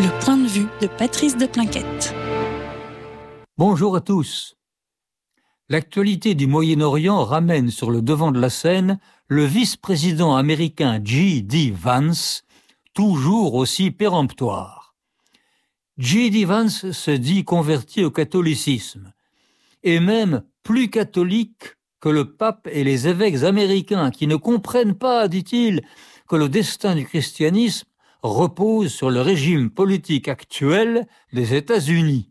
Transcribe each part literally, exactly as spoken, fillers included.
Le point de vue de Patrice de Plainquette. Bonjour à tous. L'actualité du Moyen-Orient ramène sur le devant de la scène le vice-président américain J D Vance, toujours aussi péremptoire. J D Vance se dit converti au catholicisme, et même plus catholique que le pape et les évêques américains qui ne comprennent pas, dit-il, que le destin du christianisme repose sur le régime politique actuel des États-Unis.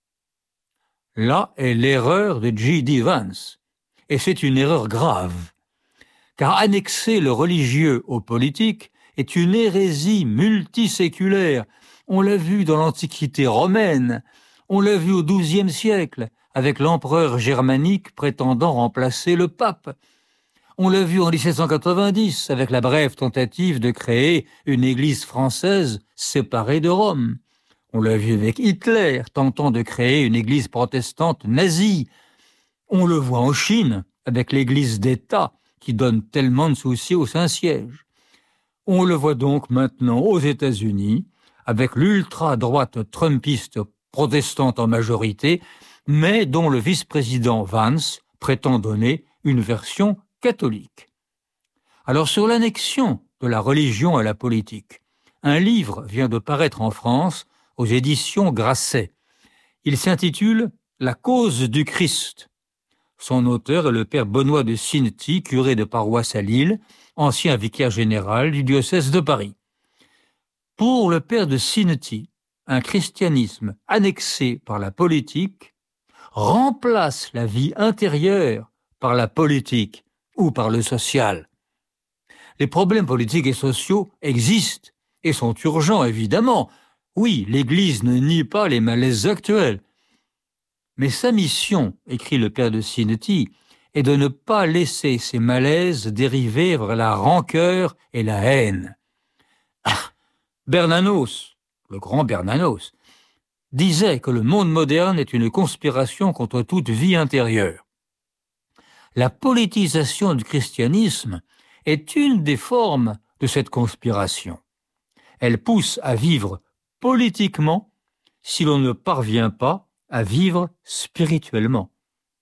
Là est l'erreur de J D Vance, et c'est une erreur grave, car annexer le religieux au politique est une hérésie multiséculaire. On l'a vu dans l'Antiquité romaine, on l'a vu au douzième siècle, avec l'empereur germanique prétendant remplacer le pape. On l'a vu en dix-sept cent quatre-vingt-dix, avec la brève tentative de créer une église française séparée de Rome. On l'a vu avec Hitler, tentant de créer une église protestante nazie. On le voit en Chine, avec l'église d'État, qui donne tellement de soucis au Saint-Siège. On le voit donc maintenant aux États-Unis, avec l'ultra-droite trumpiste protestante en majorité, mais dont le vice-président Vance prétend donner une version catholique. Alors sur l'annexion de la religion à la politique, un livre vient de paraître en France aux éditions Grasset. Il s'intitule « La cause du Christ ». Son auteur est le père Benoît de Cinety, curé de paroisse à Lille, ancien vicaire général du diocèse de Paris. Pour le père de Cinety, un christianisme annexé par la politique remplace la vie intérieure par la politique ou par le social. Les problèmes politiques et sociaux existent et sont urgents, évidemment. Oui, l'Église ne nie pas les malaises actuels. Mais sa mission, écrit le père de Cinety, est de ne pas laisser ces malaises dériver vers la rancœur et la haine. Ah, Bernanos, le grand Bernanos, disait que le monde moderne est une conspiration contre toute vie intérieure. La politisation du christianisme est une des formes de cette conspiration. Elle pousse à vivre politiquement si l'on ne parvient pas à vivre spirituellement.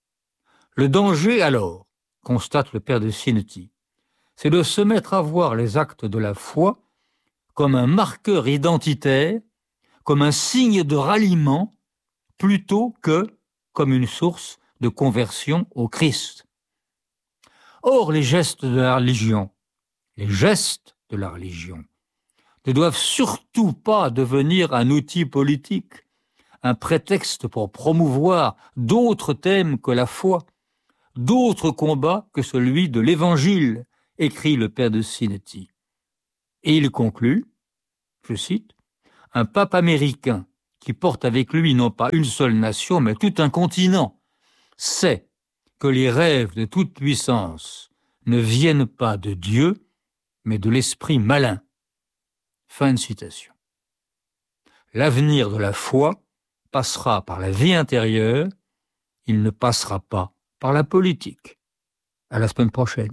Le danger alors, constate le père de Cinety, c'est de se mettre à voir les actes de la foi comme un marqueur identitaire, comme un signe de ralliement, plutôt que comme une source de conversion au Christ. Or, les gestes de la religion, les gestes de la religion, ne doivent surtout pas devenir un outil politique, un prétexte pour promouvoir d'autres thèmes que la foi, d'autres combats que celui de l'Évangile, écrit le père de Cinety. Et il conclut, je cite, « Un pape américain qui porte avec lui non pas une seule nation, mais tout un continent, sait que les rêves de toute puissance ne viennent pas de Dieu, mais de l'esprit malin. » Fin de citation. L'avenir de la foi passera par la vie intérieure, il ne passera pas par la politique. À la semaine prochaine.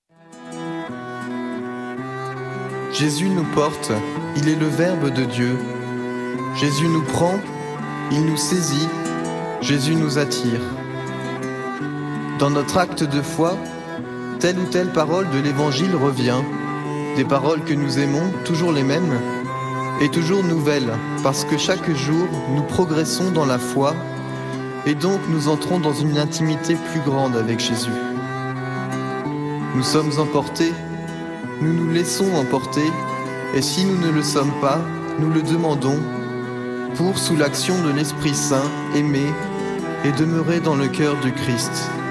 Jésus nous porte, il est le Verbe de Dieu. Jésus nous prend, il nous saisit, Jésus nous attire. Dans notre acte de foi, telle ou telle parole de l'Évangile revient, des paroles que nous aimons, toujours les mêmes, et toujours nouvelles, parce que chaque jour, nous progressons dans la foi, et donc nous entrons dans une intimité plus grande avec Jésus. Nous sommes emportés, nous nous laissons emporter, et si nous ne le sommes pas, nous le demandons, pour, sous l'action de l'Esprit Saint, aimer et demeurer dans le cœur du Christ.